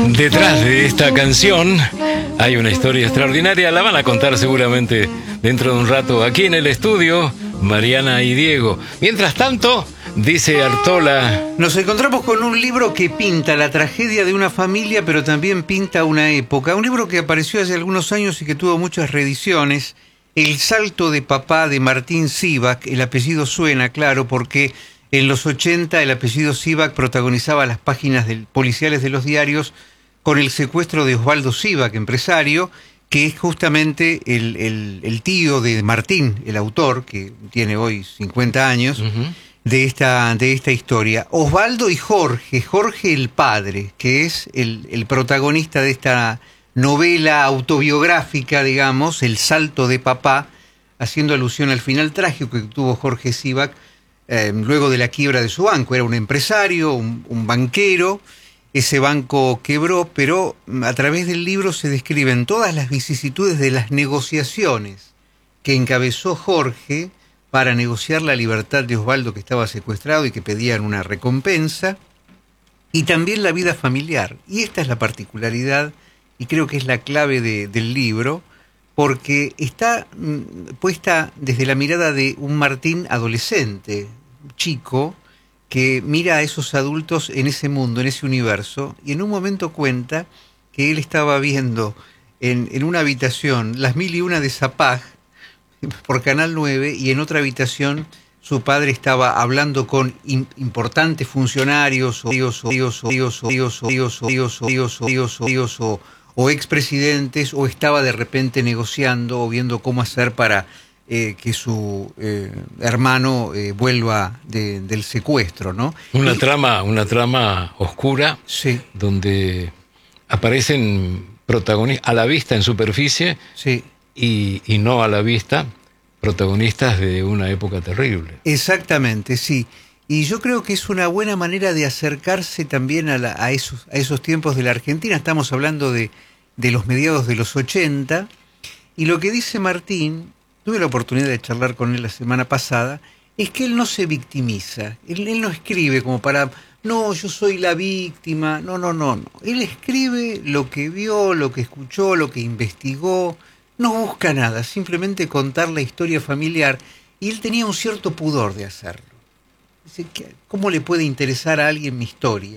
Detrás de esta canción hay una historia extraordinaria, la van a contar seguramente dentro de un rato aquí en el estudio, Mariana y Diego. Mientras tanto, dice Artola... Nos encontramos con un libro que pinta la tragedia de una familia, pero también pinta una época. Un libro que apareció hace algunos años y que tuvo muchas reediciones. El salto de papá de Martín Sivak. El apellido suena, claro, porque en los 80 el apellido Sivak protagonizaba las páginas policiales de los diarios con el secuestro de Osvaldo Sivak, empresario, que es justamente el tío de Martín, el autor, que tiene hoy 50 años, de esta historia. Osvaldo y Jorge el padre, que es el protagonista de esta novela autobiográfica, digamos, El salto de papá, haciendo alusión al final trágico que tuvo Jorge Sivak luego de la quiebra de su banco. Era un empresario, un banquero. Ese banco quebró, pero a través del libro se describen todas las vicisitudes de las negociaciones que encabezó Jorge para negociar la libertad de Osvaldo, que estaba secuestrado y que pedían una recompensa, y también la vida familiar. Y esta es la particularidad, y creo que es la clave del libro, porque está puesta desde la mirada de un Martín adolescente, chico, que mira a esos adultos en ese mundo, en ese universo, y en un momento cuenta que él estaba viendo en una habitación Las Mil y Una de Zapag por Canal 9, y en otra habitación su padre estaba hablando con importantes funcionarios o expresidentes, o estaba de repente negociando o viendo cómo hacer para que su hermano vuelva del secuestro, ¿no? Una trama oscura, sí, donde aparecen protagonistas a la vista en superficie, sí, y no a la vista, protagonistas de una época terrible. Exactamente, sí. Y yo creo que es una buena manera de acercarse también a esos tiempos de la Argentina. Estamos hablando de los mediados de los 80, y lo que dice Martín, tuve la oportunidad de charlar con él la semana pasada, es que él no se victimiza, él no escribe como para, no, yo soy la víctima, no. Él escribe lo que vio, lo que escuchó, lo que investigó, no busca nada, simplemente contar la historia familiar, y él tenía un cierto pudor de hacerlo. Dice, ¿cómo le puede interesar a alguien mi historia?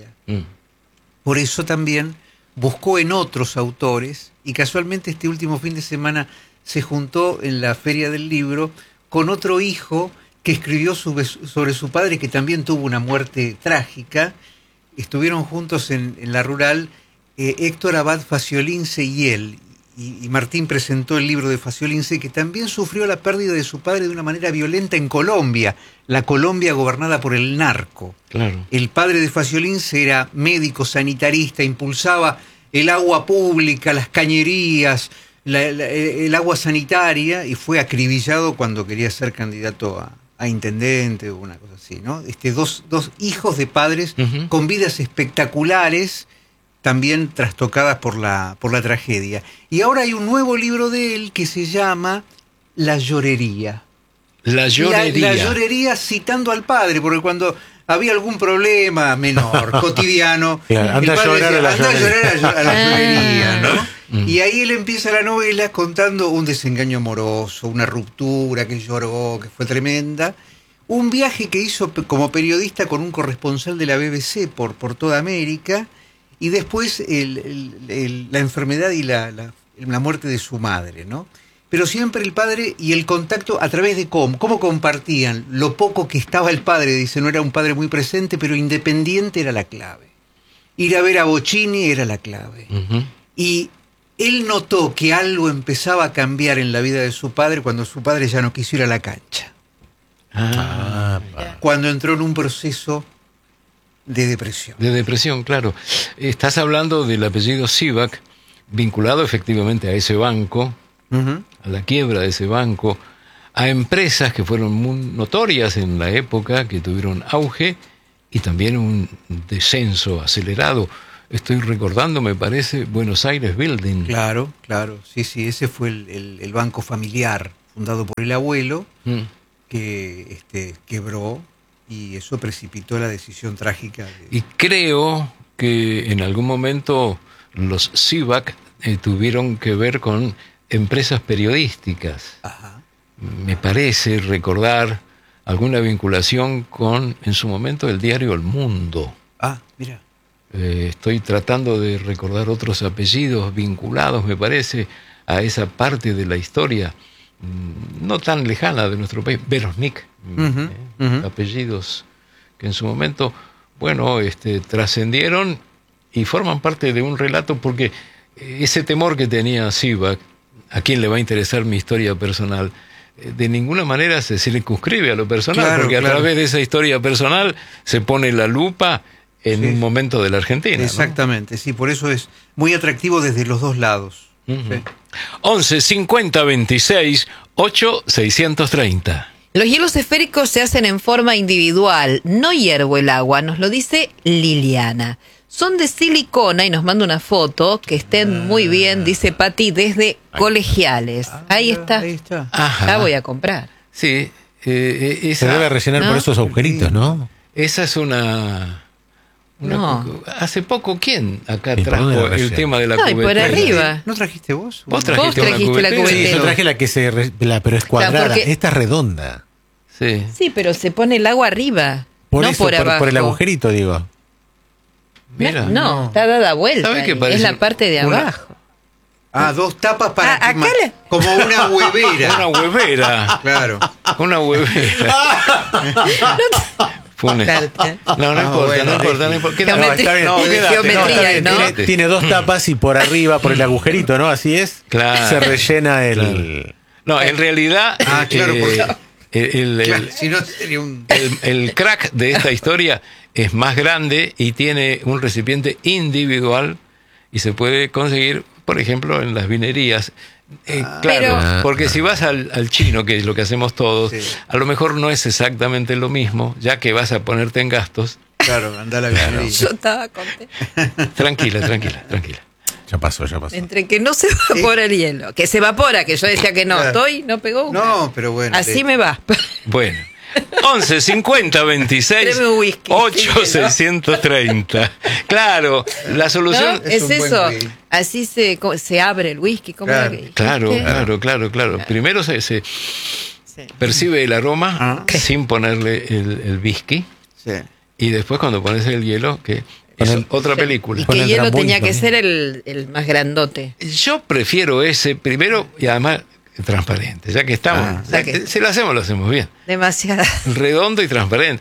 Por eso también buscó en otros autores, y casualmente este último fin de semana se juntó en la Feria del Libro con otro hijo que escribió sobre su padre, que también tuvo una muerte trágica. Estuvieron juntos en la Rural, Héctor Abad Faciolince y él. Y Martín presentó el libro de Faciolince, que también sufrió la pérdida de su padre de una manera violenta en Colombia, la Colombia gobernada por el narco. Claro. El padre de Faciolince era médico sanitarista, impulsaba el agua pública, las cañerías, el agua sanitaria, y fue acribillado cuando quería ser candidato a intendente o una cosa así, ¿no? Dos hijos de padres con vidas espectaculares, también trastocadas por la tragedia. Y ahora hay un nuevo libro de él que se llama La Llorería. La Llorería. La Llorería, citando al padre, porque cuando había algún problema menor, cotidiano, claro, anda a llorar a la llorería, ¿no? Y ahí él empieza la novela contando un desengaño amoroso, una ruptura que lloró, que fue tremenda, un viaje que hizo como periodista con un corresponsal de la BBC por toda América, y después la enfermedad y la muerte de su madre, ¿no? Pero siempre el padre y el contacto a través de cómo compartían lo poco que estaba el padre. Dice, no era un padre muy presente, pero independiente era la clave. Ir a ver a Bocchini era la clave. Y él notó que algo empezaba a cambiar en la vida de su padre cuando su padre ya no quiso ir a la cancha. Cuando entró en un proceso de depresión. De depresión, claro. Estás hablando del apellido Sivak, vinculado efectivamente a ese banco, a la quiebra de ese banco, a empresas que fueron muy notorias en la época, que tuvieron auge, y también un descenso acelerado. Estoy recordando, me parece, Buenos Aires Building. Claro, sí, ese fue el banco familiar, fundado por el abuelo, que quebró, y eso precipitó la decisión trágica. Y creo que en algún momento los Sivak tuvieron que ver con empresas periodísticas. Ajá. Me parece recordar alguna vinculación con, en su momento, el diario El Mundo. Ah, mira. Estoy tratando de recordar otros apellidos vinculados, me parece, a esa parte de la historia no tan lejana de nuestro país. Verosnik, apellidos que en su momento, bueno, trascendieron y forman parte de un relato, porque ese temor que tenía Sivak, a quien le va a interesar mi historia personal, de ninguna manera se circunscribe a lo personal, claro, porque a claro. través de esa historia personal se pone la lupa en un momento de la Argentina. Exactamente, ¿no? Sí, por eso es muy atractivo desde los dos lados. Uh-huh. Sí. 11 50 26 8 630. Los hielos esféricos se hacen en forma individual, no hiervo el agua, nos lo dice Liliana. Son de silicona y nos manda una foto, que estén muy bien, dice Pati, desde Colegiales. Ahí está. Ahí está. Ajá. La voy a comprar. Sí, Se esa, debe rellenar ¿no? por esos agujeritos, ¿no? esa es una No. Hace poco, ¿quién acá ¿Y por dónde trajo la el rellena? tema de la Ay, por cubetera? arriba. ¿No trajiste vos? Vos Vos trajiste una trajiste la cubetera. Sí, cubetera. yo traje la que pero es cuadrada. porque- Esta es redonda. Sí. Sí, pero se pone el agua arriba, Por no eso, por abajo. por el agujerito, digo. Mira. No, está dada vuelta. ¿Sabe qué ahí. parece? Es la parte de Una- abajo. Ah, dos tapas para Ah, acá le- como una huevera. Una huevera. Claro. Una huevera. Claro. No importa, bueno, no importa, no importa. Quédate. Geometría, está bien. No, quédate, geometría, está bien, ¿no? quédate. Tiene dos tapas y por arriba, por el agujerito, ¿no? Así es. Claro. Se rellena el... Claro. No, en realidad, Ah, claro, porque- el, Si no sería un... el crack de esta historia es más grande y tiene un recipiente individual y se puede conseguir, por ejemplo, en las vinerías. Claro, Pero- porque si vas al chino, que es lo que hacemos todos, Sí. a lo mejor no es exactamente lo mismo, ya que vas a ponerte en gastos. Claro, anda la vinería. Yo estaba contenta. Tranquila. Ya pasó. Entre que no se evapora el hielo, que se evapora, que yo decía que no, Claro. no pegó una. No, pero bueno. Así me va. Bueno, 11 50 26 Tráeme un whisky, 8 630. Claro, la ¿No? solución. Es un buen eso. whisky. Así se abre el whisky. ¿Cómo Claro. era que dijiste? Claro. Primero se Sí. percibe el aroma sin ponerle el whisky, Sí. y después cuando pones el hielo, que es Ponen- otra Y película. Con que el hielo Drambuie tenía que también. ser el más grandote. Yo prefiero ese primero y además transparente, ya que estamos, ya que- si lo hacemos bien. Demasiada. Redondo y transparente.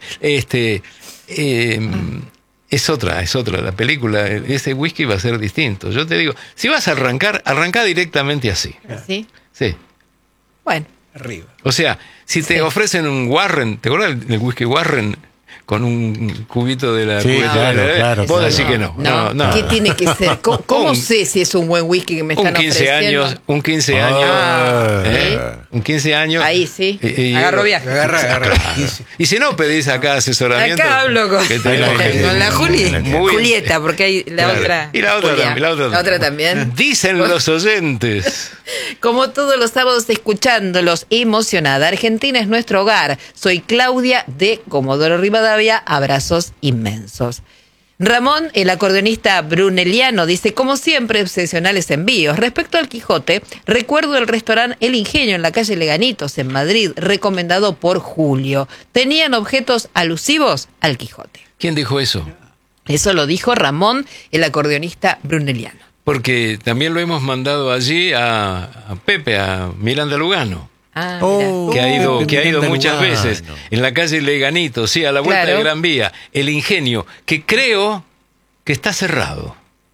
Es otra. La película, ese whisky va a ser distinto. Yo te digo, si vas a arranca directamente así. ¿Sí? Sí. Bueno. Arriba. O sea, si te Sí. ofrecen un Warren, ¿te acuerdas del whisky Warren? Con un cubito de la Sí, cubeta, claro, vos claro. decís que no. No. ¿Qué tiene que ser? ¿Cómo Un- sé si es un buen whisky que me Un están 15 ofreciendo? años, un 15 años. Ah, Un 15 años. Ahí sí. Y- Agarro viaje. Agarra. Y si no, pedís acá asesoramiento. Acá hablo con, que tenemos gente con la muy- Julieta, porque hay la Claro. otra. Y la otra Julia. también. La otra también. Dicen los oyentes. Como todos los sábados escuchándolos, emocionada. Argentina es nuestro hogar. Soy Claudia de Comodoro Rivadavia. Abrazos inmensos. Ramón, el acordeonista bruneliano, dice, como siempre, excepcionales envíos. Respecto al Quijote, recuerdo el restaurante El Ingenio en la calle Leganitos, en Madrid, recomendado por Julio. Tenían objetos alusivos al Quijote. ¿Quién dijo eso? Eso lo dijo Ramón, el acordeonista bruneliano. Porque también lo hemos mandado allí a Pepe, a Miranda Lugano. Ah, Oh. Que ha ido Miranda muchas Lugano. veces en la calle Leganito, sí, a la vuelta Claro. de Gran Vía, el Ingenio, que creo que está cerrado.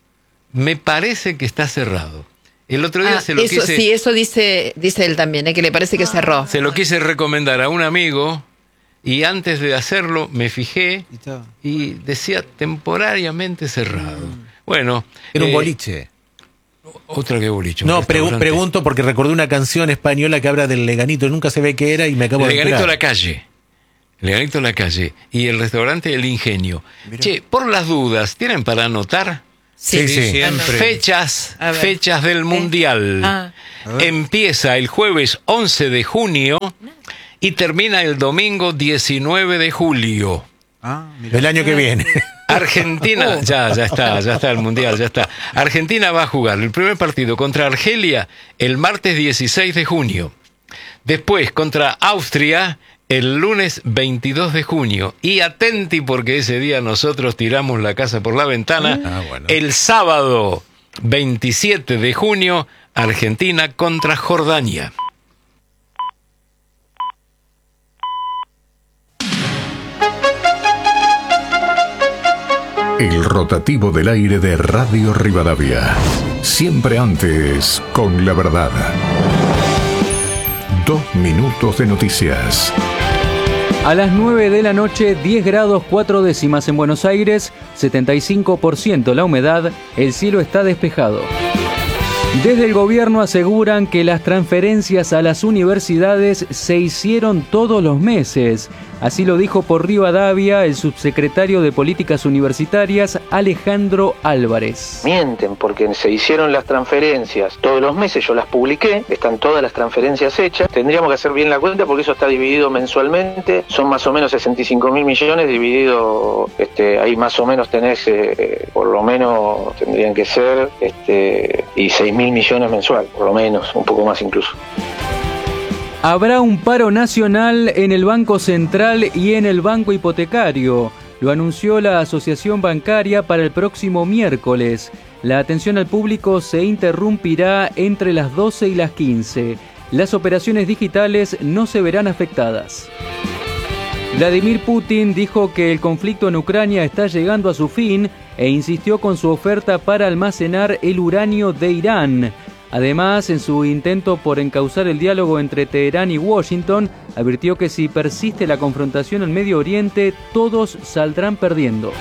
Me parece que está cerrado. El otro día se lo eso, quise, sí, eso dice él también, que le parece que cerró. se lo quise recomendar a un amigo y antes de hacerlo me fijé Y está. y decía temporariamente cerrado. Bueno, Era un boliche. otra que boliche. un No, restaurante. pregunto porque recordé una canción española que habla del Leganito. Nunca se ve qué era y me acabo de Leganito enterar. la calle. Leganito la calle. Y el restaurante El Ingenio. Che, por las dudas, ¿tienen para anotar? Sí, sí. Siempre. A ver. Fechas del Mundial. Ah. Empieza el jueves 11 de junio y termina el domingo 19 de julio. Ah, mira. Del año que viene. Argentina, ya está el Mundial, ya está. Argentina va a jugar el primer partido contra Argelia el martes 16 de junio. Después contra Austria el lunes 22 de junio. Y atenti porque ese día nosotros tiramos la casa por la ventana. Bueno. El sábado 27 de junio, Argentina contra Jordania. El rotativo del aire de Radio Rivadavia. Siempre antes, con la verdad. 2 minutos de noticias. A las 9 de la noche, 10 grados 4 décimas en Buenos Aires, 75% la humedad, el cielo está despejado. Desde el gobierno aseguran que las transferencias a las universidades se hicieron todos los meses. Así lo dijo por Rivadavia el subsecretario de Políticas Universitarias, Alejandro Álvarez. Mienten porque se hicieron las transferencias todos los meses, yo las publiqué, están todas las transferencias hechas. Tendríamos que hacer bien la cuenta porque eso está dividido mensualmente, son más o menos 65.000 millones dividido, ahí más o menos tenés, por lo menos tendrían que ser, y 6.000 millones mensual, por lo menos, un poco más incluso. Habrá un paro nacional en el Banco Central y en el Banco Hipotecario. Lo anunció la Asociación Bancaria para el próximo miércoles. La atención al público se interrumpirá entre las 12 y las 15. Las operaciones digitales no se verán afectadas. Vladimir Putin dijo que el conflicto en Ucrania está llegando a su fin e insistió con su oferta para almacenar el uranio de Irán. Además, en su intento por encauzar el diálogo entre Teherán y Washington, advirtió que si persiste la confrontación en Medio Oriente, todos saldrán perdiendo.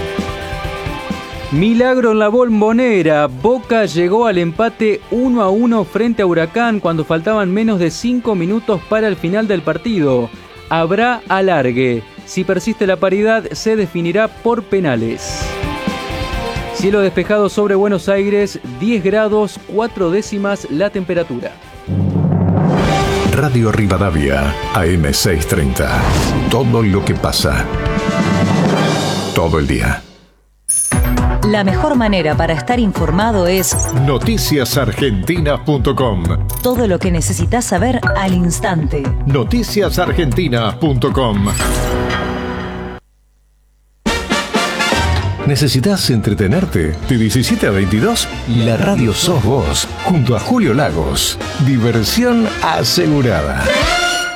Milagro en la Bombonera. Boca llegó al empate 1-1 frente a Huracán cuando faltaban menos de 5 minutos para el final del partido. Habrá alargue. Si persiste la paridad, se definirá por penales. Cielo despejado sobre Buenos Aires, 10 grados 4 décimas la temperatura. Radio Rivadavia, AM630. Todo lo que pasa. Todo el día. La mejor manera para estar informado es noticiasargentina.com. todo lo que necesitas saber al instante. noticiasargentina.com. ¿Necesitas entretenerte? De 17 a 22, la radio sos vos, junto a Julio Lagos. Diversión asegurada.